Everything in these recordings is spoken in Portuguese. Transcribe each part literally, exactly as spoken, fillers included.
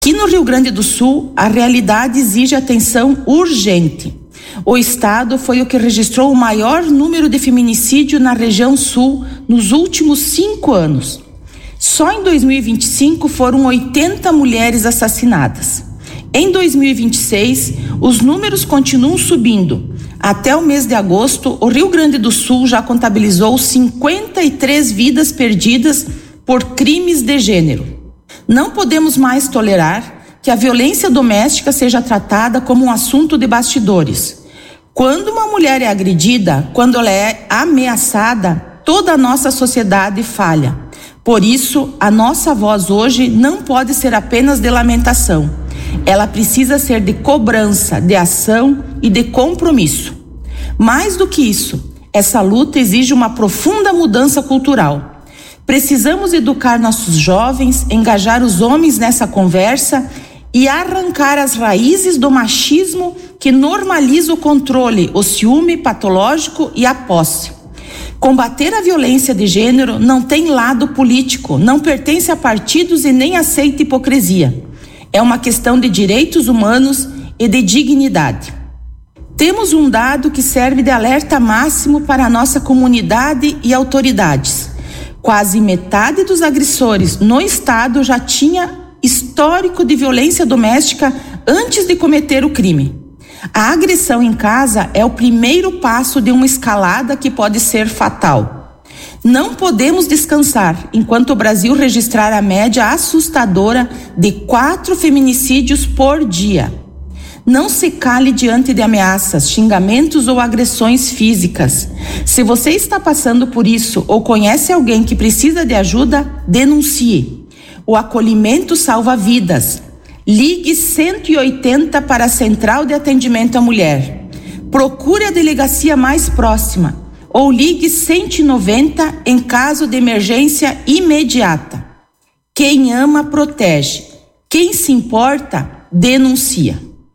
Aqui no Rio Grande do Sul, a realidade exige atenção urgente. O estado foi o que registrou o maior número de feminicídio na região sul nos últimos cinco anos. Só em dois mil e vinte e cinco foram oitenta mulheres assassinadas. Em dois mil e vinte e seis, os números continuam subindo. Até o mês de agosto, o Rio Grande do Sul já contabilizou cinquenta e três vidas perdidas por crimes de gênero. Não podemos mais tolerar que a violência doméstica seja tratada como um assunto de bastidores. Quando uma mulher é agredida, quando ela é ameaçada, toda a nossa sociedade falha. Por isso, a nossa voz hoje não pode ser apenas de lamentação. Ela precisa ser de cobrança, de ação e de compromisso. Mais do que isso, essa luta exige uma profunda mudança cultural. Precisamos educar nossos jovens, engajar os homens nessa conversa e arrancar as raízes do machismo que normaliza o controle, o ciúme patológico e a posse. Combater a violência de gênero não tem lado político, não pertence a partidos e nem aceita hipocrisia. É uma questão de direitos humanos e de dignidade. Temos um dado que serve de alerta máximo para a nossa comunidade e autoridades. Quase metade dos agressores no estado já tinha histórico de violência doméstica antes de cometer o crime. A agressão em casa é o primeiro passo de uma escalada que pode ser fatal. Não podemos descansar enquanto o Brasil registrar a média assustadora de quatro feminicídios por dia. Não se cale diante de ameaças, xingamentos ou agressões físicas. Se você está passando por isso ou conhece alguém que precisa de ajuda, denuncie. O acolhimento salva vidas. Ligue cento e oitenta para a Central de Atendimento à Mulher. Procure a delegacia mais próxima ou ligue cento e noventa em caso de emergência imediata. Quem ama, protege. Quem se importa, denuncia.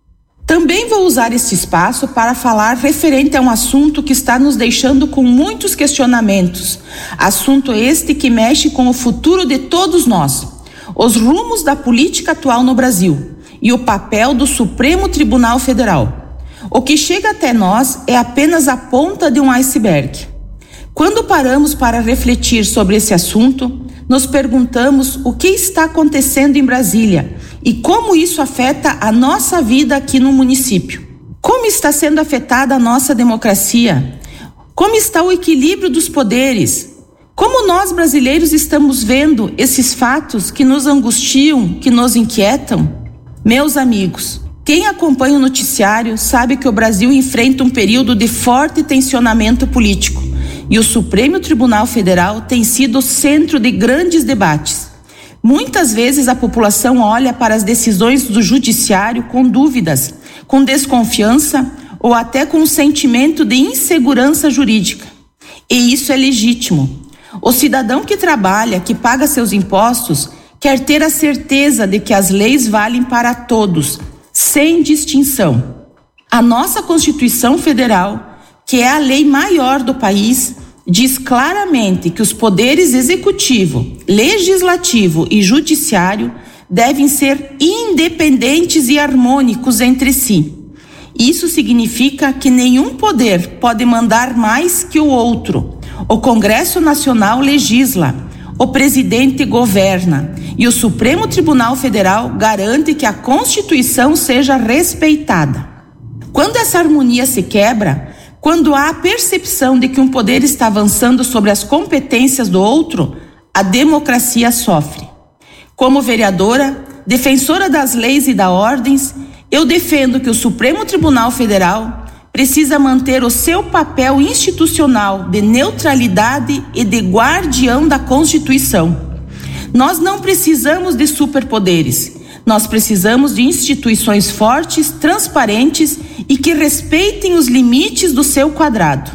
Também vou usar este espaço para falar referente a um assunto que está nos deixando com muitos questionamentos. Assunto este que mexe com o futuro de todos nós. Os rumos da política atual no Brasil e o papel do Supremo Tribunal Federal. O que chega até nós é apenas a ponta de um iceberg. Quando paramos para refletir sobre esse assunto, nos perguntamos o que está acontecendo em Brasília e como isso afeta a nossa vida aqui no município. Como está sendo afetada a nossa democracia? Como está o equilíbrio dos poderes? Como nós brasileiros estamos vendo esses fatos que nos angustiam, que nos inquietam? Meus amigos, quem acompanha o noticiário sabe que o Brasil enfrenta um período de forte tensionamento político e o Supremo Tribunal Federal tem sido o centro de grandes debates. Muitas vezes a população olha para as decisões do judiciário com dúvidas, com desconfiança ou até com um sentimento de insegurança jurídica. E isso é legítimo. O cidadão que trabalha, que paga seus impostos, quer ter a certeza de que as leis valem para todos, sem distinção. A nossa Constituição Federal, que é a lei maior do país, diz claramente que os poderes executivo, legislativo e judiciário devem ser independentes e harmônicos entre si. Isso significa que nenhum poder pode mandar mais que o outro. O Congresso Nacional legisla, o presidente governa e o Supremo Tribunal Federal garante que a Constituição seja respeitada. Quando essa harmonia se quebra, quando há a percepção de que um poder está avançando sobre as competências do outro, a democracia sofre. Como vereadora, defensora das leis e das ordens, eu defendo que o Supremo Tribunal Federal precisa manter o seu papel institucional de neutralidade e de guardião da Constituição. Nós não precisamos de superpoderes. Nós precisamos de instituições fortes, transparentes e que respeitem os limites do seu quadrado.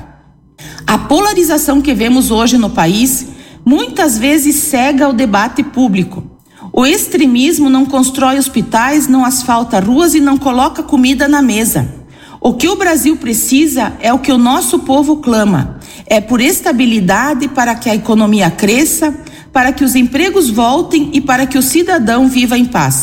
A polarização que vemos hoje no país muitas vezes cega o debate público. O extremismo não constrói hospitais, não asfalta ruas e não coloca comida na mesa. O que o Brasil precisa é o que o nosso povo clama. É por estabilidade para que a economia cresça, para que os empregos voltem e para que o cidadão viva em paz.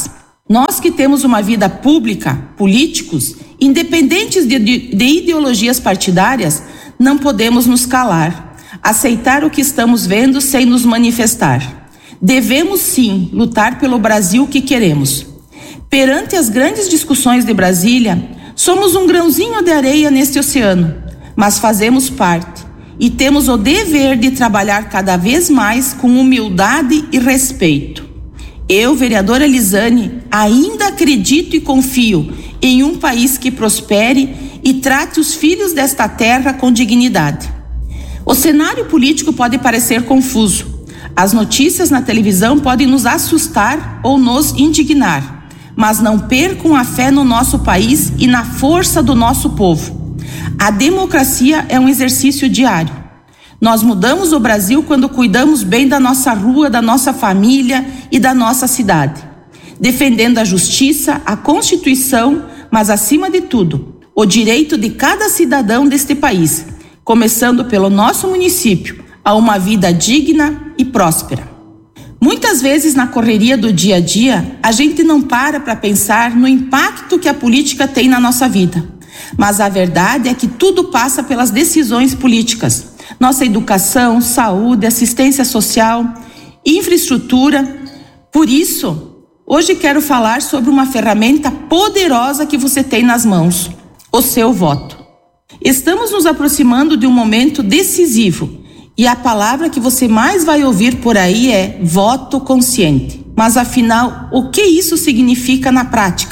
Nós que temos uma vida pública, políticos, independentes de, de, de ideologias partidárias, não podemos nos calar, aceitar o que estamos vendo sem nos manifestar. Devemos sim lutar pelo Brasil que queremos. Perante as grandes discussões de Brasília, somos um grãozinho de areia neste oceano, mas fazemos parte e temos o dever de trabalhar cada vez mais com humildade e respeito. Eu, vereadora Elizane, ainda acredito e confio em um país que prospere e trate os filhos desta terra com dignidade. O cenário político pode parecer confuso. As notícias na televisão podem nos assustar ou nos indignar, mas não percam a fé no nosso país e na força do nosso povo. A democracia é um exercício diário. Nós mudamos o Brasil quando cuidamos bem da nossa rua, da nossa família e da nossa cidade, defendendo a justiça, a Constituição, mas acima de tudo, o direito de cada cidadão deste país, começando pelo nosso município, a uma vida digna e próspera. Muitas vezes na correria do dia a dia, a gente não para para pensar no impacto que a política tem na nossa vida. Mas a verdade é que tudo passa pelas decisões políticas. Nossa educação, saúde, assistência social, infraestrutura. Por isso, hoje quero falar sobre uma ferramenta poderosa que você tem nas mãos, o seu voto. Estamos nos aproximando de um momento decisivo e a palavra que você mais vai ouvir por aí é voto consciente. Mas afinal, o que isso significa na prática?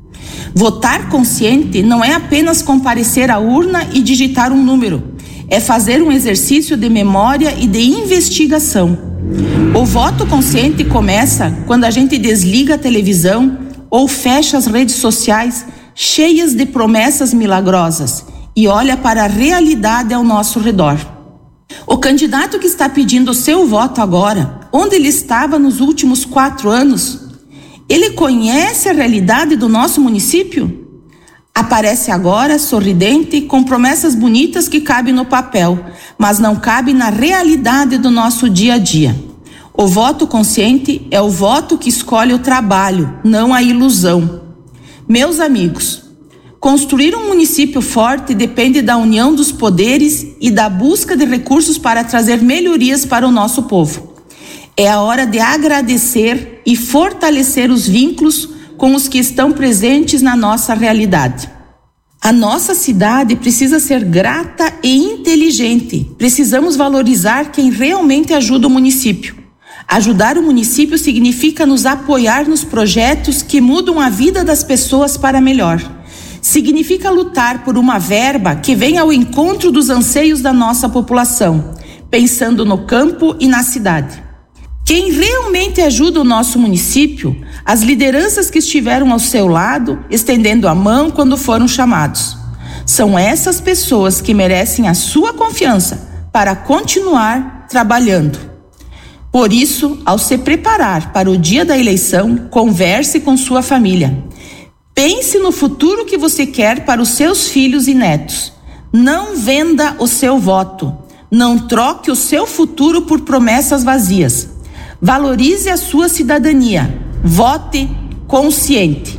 Votar consciente não é apenas comparecer à urna e digitar um número. É fazer um exercício de memória e de investigação. O voto consciente começa quando a gente desliga a televisão ou fecha as redes sociais cheias de promessas milagrosas e olha para a realidade ao nosso redor. O candidato que está pedindo o seu voto agora, onde ele estava nos últimos quatro anos, ele conhece a realidade do nosso município? Aparece agora sorridente, com promessas bonitas que cabem no papel, mas não cabem na realidade do nosso dia a dia. O voto consciente é o voto que escolhe o trabalho, não a ilusão. Meus amigos, construir um município forte depende da união dos poderes e da busca de recursos para trazer melhorias para o nosso povo. É a hora de agradecer e fortalecer os vínculos com os que estão presentes na nossa realidade. A nossa cidade precisa ser grata e inteligente. Precisamos valorizar quem realmente ajuda o município. Ajudar o município significa nos apoiar nos projetos que mudam a vida das pessoas para melhor. Significa lutar por uma verba que venha ao encontro dos anseios da nossa população, pensando no campo e na cidade. Quem realmente ajuda o nosso município, as lideranças que estiveram ao seu lado, estendendo a mão quando foram chamados. São essas pessoas que merecem a sua confiança para continuar trabalhando. Por isso, ao se preparar para o dia da eleição, converse com sua família. Pense no futuro que você quer para os seus filhos e netos. Não venda o seu voto. Não troque o seu futuro por promessas vazias. Valorize a sua cidadania. Vote consciente.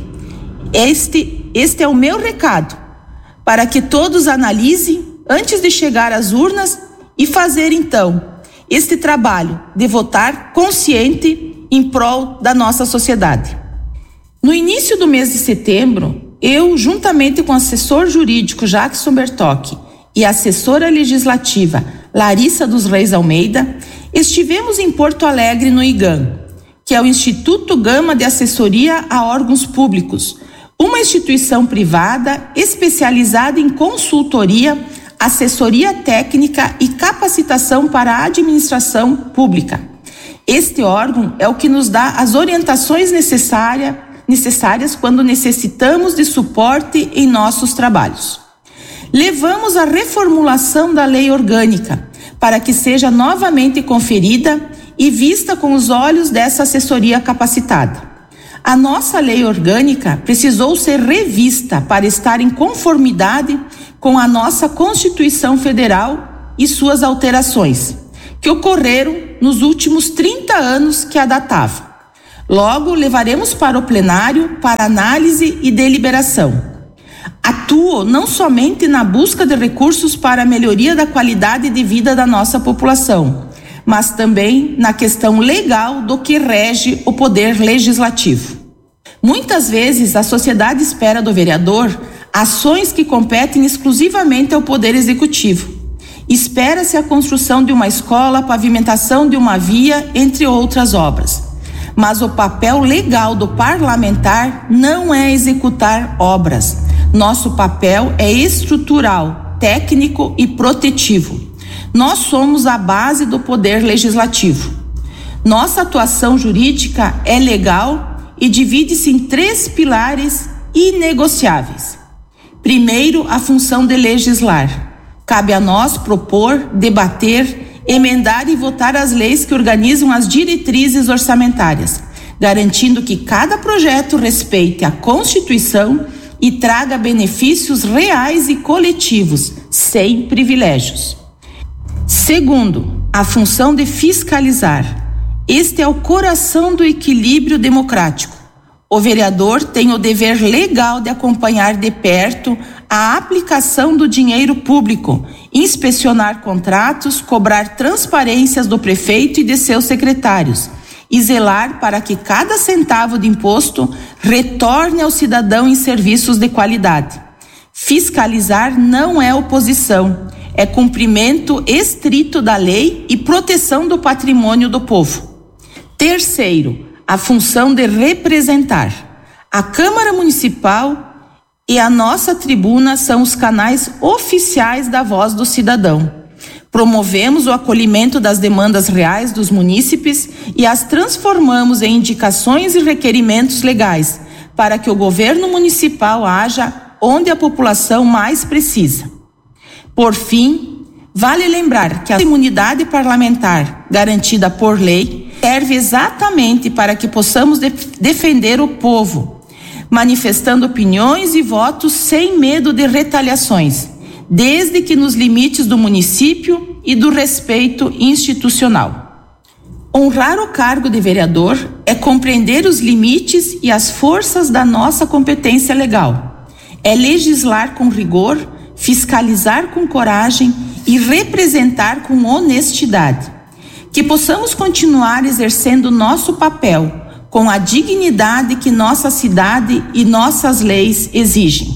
Este, este é o meu recado, para que todos analisem antes de chegar às urnas e fazer então este trabalho de votar consciente em prol da nossa sociedade. No início do mês de setembro, eu, juntamente com o assessor jurídico Jackson Bertocchi e a assessora legislativa Larissa dos Reis Almeida, estivemos em Porto Alegre no IGAM, que é o Instituto Gama de Assessoria a Órgãos Públicos, uma instituição privada especializada em consultoria, assessoria técnica e capacitação para a administração pública. Este órgão é o que nos dá as orientações necessárias, necessárias quando necessitamos de suporte em nossos trabalhos. Levamos a reformulação da lei orgânica para que seja novamente conferida e vista com os olhos dessa assessoria capacitada. A nossa lei orgânica precisou ser revista para estar em conformidade com a nossa Constituição Federal e suas alterações, que ocorreram nos últimos trinta anos que a datava. Logo, levaremos para o plenário para análise e deliberação. Atuo não somente na busca de recursos para a melhoria da qualidade de vida da nossa população, mas também na questão legal do que rege o poder legislativo. Muitas vezes a sociedade espera do vereador ações que competem exclusivamente ao poder executivo. Espera-se a construção de uma escola, a pavimentação de uma via, entre outras obras. Mas o papel legal do parlamentar não é executar obras. Nosso papel é estrutural, técnico e protetivo. Nós somos a base do poder legislativo. Nossa atuação jurídica é legal e divide-se em três pilares inegociáveis. Primeiro, a função de legislar. Cabe a nós propor, debater, emendar e votar as leis que organizam as diretrizes orçamentárias, garantindo que cada projeto respeite a Constituição e traga benefícios reais e coletivos, sem privilégios. Segundo, a função de fiscalizar. Este é o coração do equilíbrio democrático. O vereador tem o dever legal de acompanhar de perto a aplicação do dinheiro público, inspecionar contratos, cobrar transparências do prefeito e de seus secretários e zelar para que cada centavo de imposto retorne ao cidadão em serviços de qualidade. Fiscalizar não é oposição, é cumprimento estrito da lei e proteção do patrimônio do povo. Terceiro, a função de representar. A Câmara Municipal e a nossa tribuna são os canais oficiais da voz do cidadão. Promovemos o acolhimento das demandas reais dos munícipes e as transformamos em indicações e requerimentos legais para que o governo municipal haja onde a população mais precisa. Por fim, vale lembrar que a imunidade parlamentar garantida por lei serve exatamente para que possamos de- defender o povo, manifestando opiniões e votos sem medo de retaliações, desde que nos limites do município e do respeito institucional. Honrar o cargo de vereador é compreender os limites e as forças da nossa competência legal. É legislar com rigor, fiscalizar com coragem e representar com honestidade. Que possamos continuar exercendo nosso papel com a dignidade que nossa cidade e nossas leis exigem.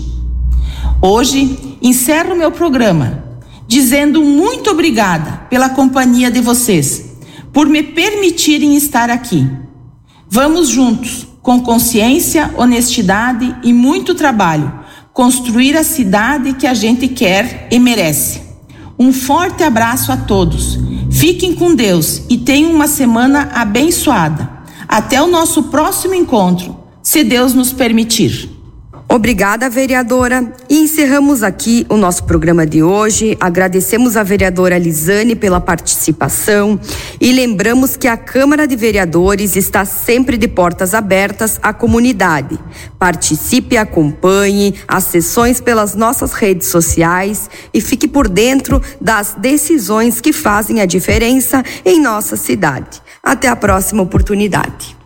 Hoje, encerro meu programa dizendo muito obrigada pela companhia de vocês, por me permitirem estar aqui. Vamos juntos, com consciência, honestidade e muito trabalho, construir a cidade que a gente quer e merece. Um forte abraço a todos. Fiquem com Deus e tenham uma semana abençoada. Até o nosso próximo encontro, se Deus nos permitir. Obrigada, vereadora. E encerramos aqui o nosso programa de hoje. Agradecemos a vereadora Lisane pela participação e lembramos que a Câmara de Vereadores está sempre de portas abertas à comunidade. Participe e acompanhe as sessões pelas nossas redes sociais e fique por dentro das decisões que fazem a diferença em nossa cidade. Até a próxima oportunidade.